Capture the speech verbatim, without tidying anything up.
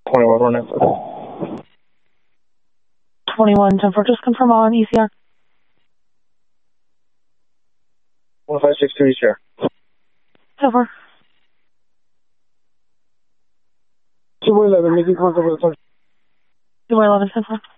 twenty-one, one nine five. twenty-one, ten four, just confirm all on E C R. one five six two E C R. ten four. two eleven, making contact with the target. two eleven, ten four.